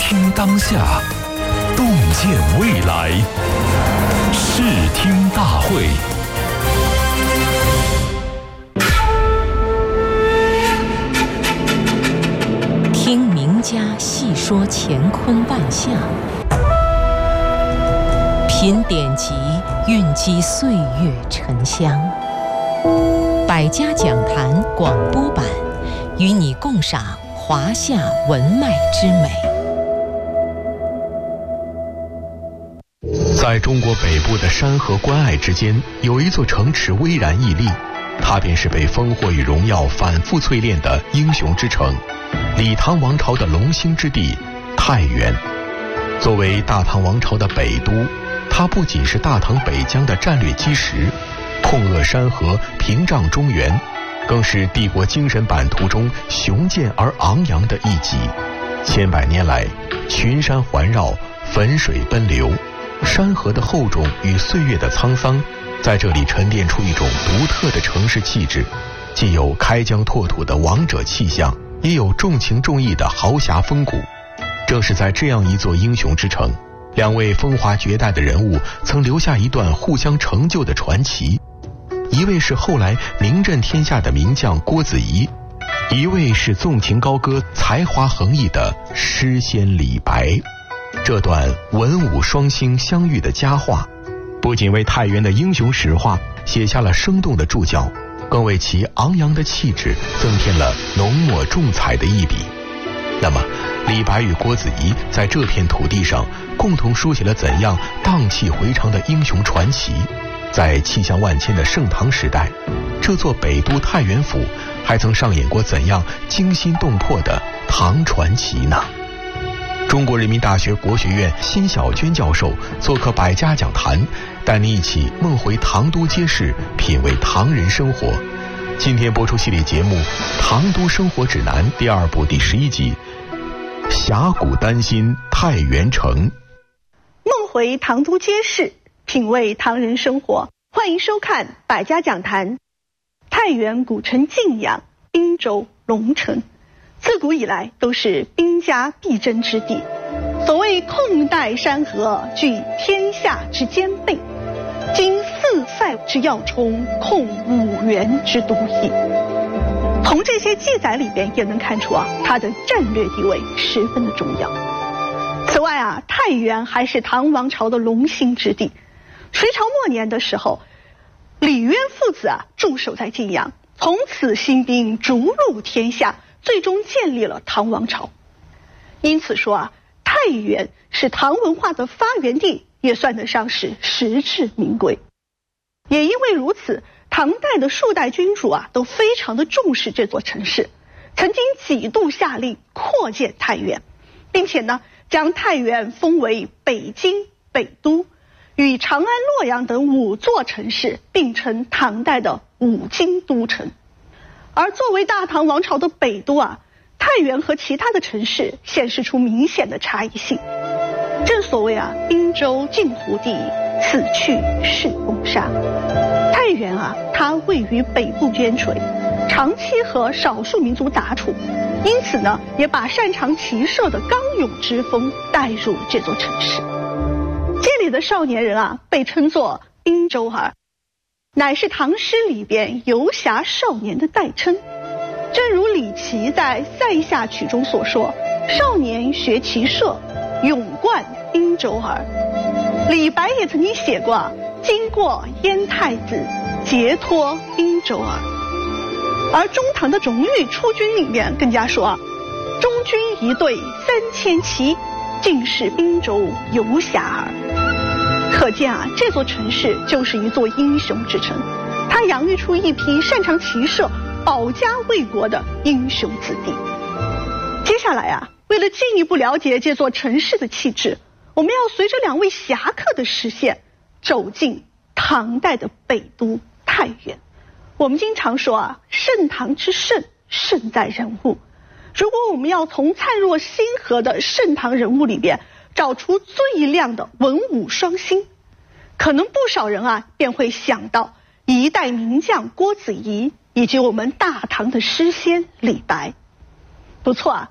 听当下，洞见未来。视听大会。 听名家细说乾坤万象，品典籍蕴积岁月沉香。百家讲坛广播版，与你共赏华夏文脉之美。 在中国北部的山河关隘之间，有一座城池巍然屹立，它便是被烽火与荣耀反复淬炼的英雄之城，李唐王朝的龙兴之地太原。作为大唐王朝的北都，它不仅是大唐北疆的战略基石，控扼山河，屏障中原，更是帝国精神版图中雄健而昂扬的一极。千百年来，群山环绕，汾水奔流，山河的厚重与岁月的沧桑，在这里沉淀出一种独特的城市气质，既有开疆拓土的王者气象，也有重情重义的豪侠风骨。正是在这样一座英雄之城，两位风华绝代的人物曾留下一段互相成就的传奇。一位是后来名震天下的名将郭子仪，一位是纵情高歌、才华横溢的诗仙李白。这段文武双星相遇的佳话，不仅为太原的英雄史话写下了生动的注脚，更为其昂扬的气质增添了浓墨重彩的一笔。那么，李白与郭子仪在这片土地上共同书写了怎样荡气回肠的英雄传奇？在气象万千的盛唐时代，这座北都太原府还曾上演过怎样惊心动魄的唐传奇呢？中国人民大学国学院辛晓娟教授做客百家讲坛，带您一起梦回唐都街市，品味唐人生活。今天播出系列节目《唐都生活指南》第2部第11集，峡谷丹心太原城。 梦回唐都街市，品味唐人生活。欢迎收看百家讲坛。太原古城敬仰，滨州龙城，自古以来都是兵家必争之地。所谓控带山河，具天下之兼备，经4塞之要冲，控5原之都邑。从这些记载里边也能看出它的战略地位十分的重要。此外太原还是唐王朝的龙兴之地。隋朝末年的时候，李渊父子驻守在晋阳，从此兴兵逐鹿天下，最终建立了唐王朝。因此说太原是唐文化的发源地，也算得上是实至名归。也因为如此，唐代的数代君主都非常的重视这座城市，曾经几度下令扩建太原，并且呢将太原封为北京北都，与长安、洛阳等5座城市并称唐代的5京都城。而作为大唐王朝的北都太原和其他的城市显示出明显的差异性。正所谓滨州近湖地，此去是风沙。太原它位于北部边陲，长期和少数民族杂处，因此呢也把擅长骑射的刚勇之风带入了这座城市。这里的少年人被称作滨州儿，乃是唐诗里边游侠少年的代称。正如李颀在《塞下曲》中所说，少年学骑射，勇冠滨州儿。李白也曾经写过经过燕太子，节脱滨州儿。而中唐的种玉出军里面更加说中军一队3000骑，尽是滨州游侠儿。可见这座城市就是一座英雄之城，它养育出一批擅长骑射、保家卫国的英雄子弟。接下来为了进一步了解这座城市的气质，我们要随着2位侠客的视线，走进唐代的北都太原。我们经常说盛唐之盛，盛在人物。如果我们要从灿若星河的盛唐人物里边找出最亮的文武双星，可能不少人便会想到一代名将郭子仪，以及我们大唐的诗仙李白。不错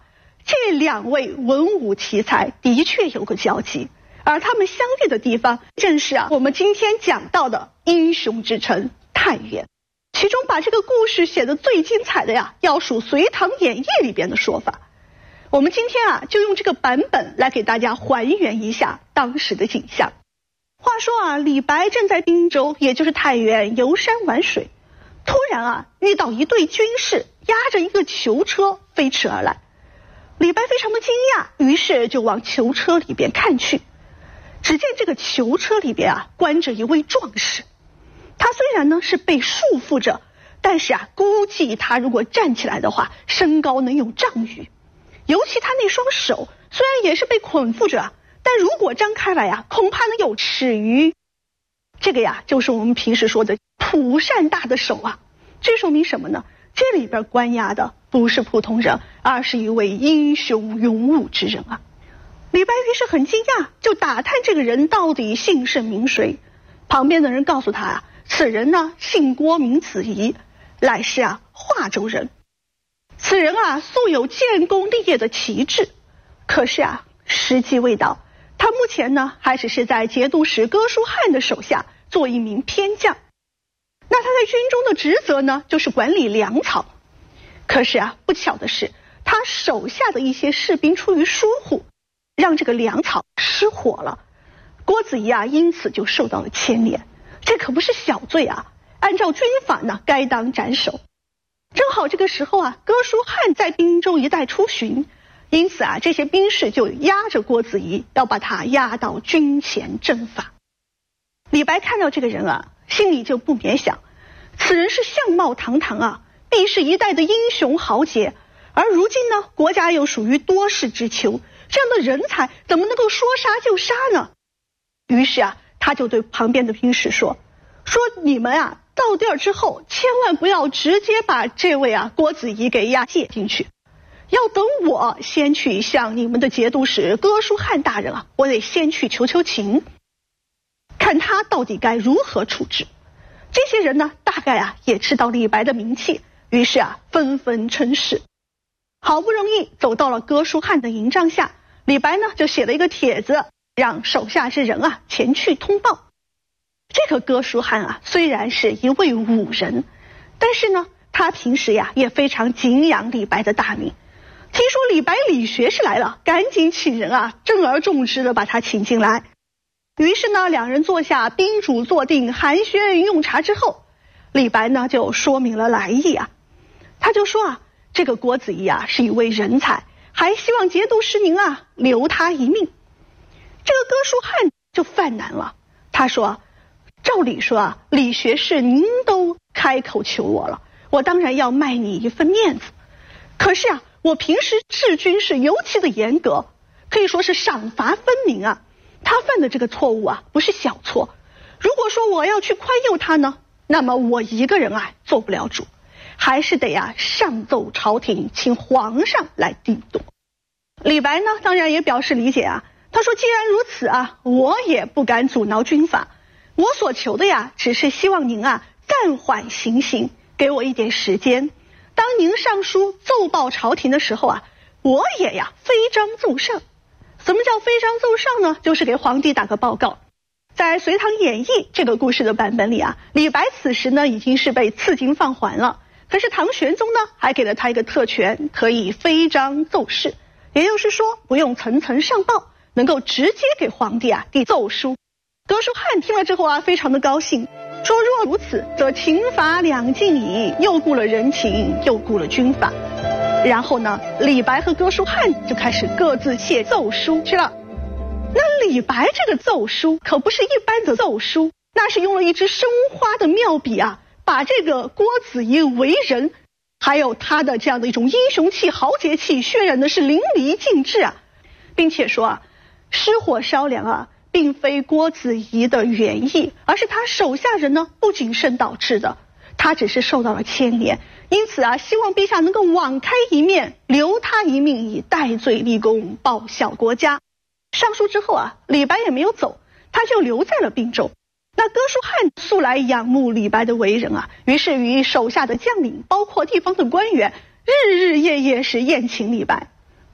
这两位文武奇才的确有个交集，而他们相遇的地方正是我们今天讲到的英雄之城太原。其中把这个故事写得最精彩的要数《隋唐演义》里边的说法。我们今天就用这个版本来给大家还原一下当时的景象。话说李白正在滨州，也就是太原游山玩水，突然遇到一队军士押着一个囚车飞驰而来。李白非常的惊讶，于是就往囚车里边看去。只见这个囚车里边关着一位壮士，他虽然呢是被束缚着，但是估计他如果站起来的话，身高能有丈余。尤其他那双手虽然也是被捆缚着，但如果张开来恐怕能有尺余。这个就是我们平时说的蒲扇大的手这说明什么呢？这里边关押的不是普通人，而是一位英雄勇武之人李白于是很惊讶，就打探这个人到底姓甚名谁。旁边的人告诉他此人呢姓郭名子仪，乃是华州人。此人素有建功立业的旗帜，可是时机未到，他目前呢还只是在节度使哥舒翰的手下做一名偏将。那他在军中的职责呢就是管理粮草。可是不巧的是，他手下的一些士兵出于疏忽，让这个粮草失火了。郭子仪因此就受到了牵连。这可不是小罪按照军法呢该当斩首。正好这个时候哥舒翰在滨州一带出巡，因此这些兵士就押着郭子仪，要把他押到军前正法。李白看到这个人心里就不免想，此人是相貌堂堂必是一代的英雄豪杰，而如今呢国家又属于多事之秋，这样的人才怎么能够说杀就杀呢？于是他就对旁边的兵士说你们到地儿之后千万不要直接把这位郭子仪给押解进去，要等我先去向你们的节度使哥舒翰大人我得先去求求情，看他到底该如何处置。这些人呢大概也知道李白的名气，于是纷纷称是。好不容易走到了哥舒翰的营帐下，李白呢就写了一个帖子，让手下之人前去通报。这个哥舒翰虽然是一位武人，但是呢他平时也非常敬仰李白的大名。听说李白理学士来了，赶紧请人珍而重之的把他请进来。于是呢两人坐下，宾主坐定，寒暄用茶之后，李白呢就说明了来意他就说这个郭子仪是一位人才，还希望节度使您留他一命。这个哥舒翰就犯难了，他说照理说李学士您都开口求我了，我当然要卖你一份面子。可是我平时治军是尤其的严格，可以说是赏罚分明他犯的这个错误不是小错。如果说我要去宽宥他呢，那么我一个人做不了主，还是得上奏朝廷，请皇上来定夺。李白呢当然也表示理解他说既然如此我也不敢阻挠军法，我所求的只是希望您暂缓行刑，给我一点时间。当您上书奏报朝廷的时候我也飞章奏上。什么叫飞章奏上呢？就是给皇帝打个报告。在《隋唐演义》这个故事的版本里李白此时呢已经是被赐金放还了，可是唐玄宗呢还给了他一个特权，可以飞章奏事，也就是说不用层层上报，能够直接给皇帝递奏书。哥舒翰听了之后非常的高兴，说若如此则情法两尽矣，又顾了人情，又顾了军法。然后呢李白和哥舒翰就开始各自写奏书去了。那李白这个奏书可不是一般的奏书，那是用了一支生花的妙笔把这个郭子仪为人还有他的这样的一种英雄气豪杰气渲染的是淋漓尽致并且说失火烧粮并非郭子仪的原意，而是他手下人呢不谨慎导致的，他只是受到了牵连，因此希望陛下能够网开一面，留他一命，以戴罪立功，报效国家。上书之后李白也没有走，他就留在了滨州。那哥舒翰素来仰慕李白的为人于是与手下的将领包括地方的官员日日夜夜是宴请李白。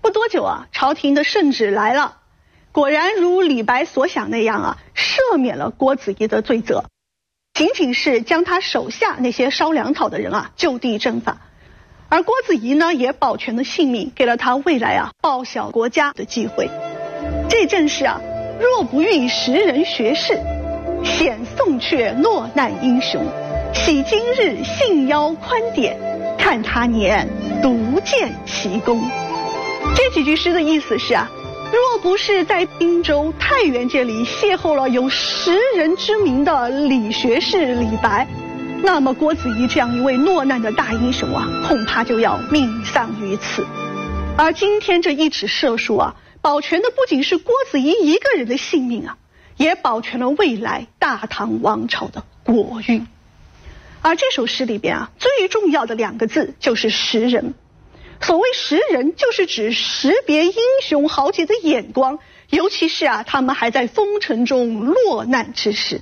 不多久啊，朝廷的圣旨来了，果然如李白所想那样啊，赦免了郭子仪的罪责，仅仅是将他手下那些烧粮草的人啊就地正法。而郭子仪呢，也保全了性命，给了他未来啊报效国家的机会。这正是啊，若不遇时人学士，显宋阙落难英雄。喜今日信腰宽典，看他年独见奇功。这几句诗的意思是啊，若不是在滨州太原这里邂逅了有识人之名的李学士李白，那么郭子仪这样一位落难的大英雄啊，恐怕就要命丧于此。而今天这一纸赦书啊，保全的不仅是郭子仪一个人的性命啊，也保全了未来大唐王朝的国运。而这首诗里边啊，最重要的2个字就是识人。所谓识人，就是指识别英雄豪杰的眼光，尤其是啊，他们还在风尘中落难之时。